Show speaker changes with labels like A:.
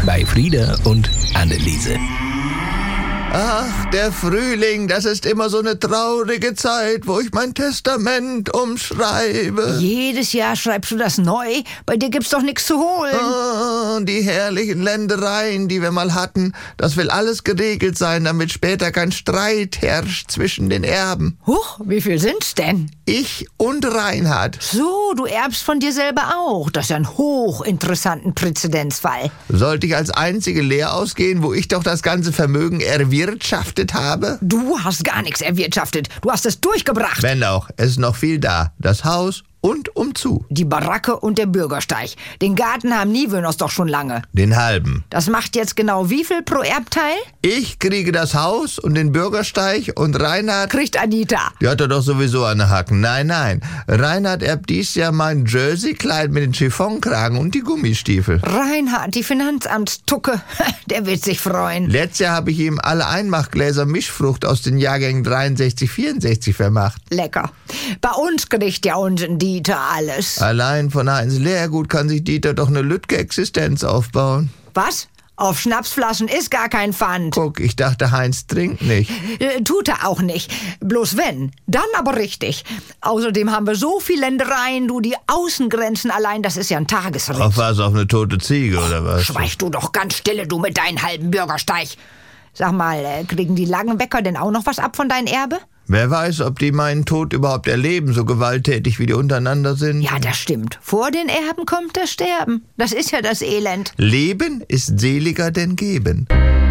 A: bei Frieda und Anneliese.
B: Ach, der Frühling, das ist immer so eine traurige Zeit, wo ich mein Testament umschreibe.
C: Jedes Jahr schreibst du das neu? Bei dir gibt's doch nichts zu holen.
B: Oh, die herrlichen Ländereien, die wir mal hatten, das will alles geregelt sein, damit später kein Streit herrscht zwischen den Erben.
C: Huch, wie viel sind's denn?
B: Ich und Reinhard.
C: So, du erbst von dir selber auch. Das ist ja ein hochinteressanten Präzedenzfall.
B: Sollte ich als einzige leer ausgehen, wo ich doch das ganze Vermögen erwirtschaftet habe?
C: Du hast gar nichts erwirtschaftet. Du hast es durchgebracht.
B: Wenn auch, es ist noch viel da. Das Haus und umzu.
C: Die Baracke und der Bürgersteig. Den Garten haben Nivenos doch schon lange.
B: Den halben.
C: Das macht jetzt genau wie viel pro Erbteil?
B: Ich kriege das Haus und den Bürgersteig und Reinhard...
C: Kriegt Anita.
B: Die hat er doch sowieso an den Hacken. Nein. Reinhard erbt dies Jahr mein Jersey-Kleid mit den Chiffonkragen und die Gummistiefel.
C: Reinhard, die Finanzamtstucke. Der wird sich freuen.
B: Letztes Jahr habe ich ihm alle Einmachgläser Mischfrucht aus den Jahrgängen 63, 64 vermacht.
C: Lecker. Bei uns kriegt ja unseren Dieter alles.
B: Allein von Heinz Lehrgut kann sich Dieter doch eine Lütke-Existenz aufbauen.
C: Was? Auf Schnapsflaschen ist gar kein Pfand.
B: Guck, ich dachte, Heinz trinkt nicht.
C: Tut er auch nicht. Bloß wenn, dann aber richtig. Außerdem haben wir so viele Ländereien, du, die Außengrenzen allein, das ist ja ein Tagesritt.
B: Auf was, auf eine tote Ziege oder was?
C: Schweig du doch ganz stille, du mit deinen halben Bürgersteig. Sag mal, kriegen die Langenbecker denn auch noch was ab von deinem Erbe?
B: Wer weiß, ob die meinen Tod überhaupt erleben, so gewalttätig wie die untereinander sind.
C: Ja, das stimmt. Vor den Erben kommt das Sterben. Das ist ja das Elend.
B: Leben ist seliger denn Geben.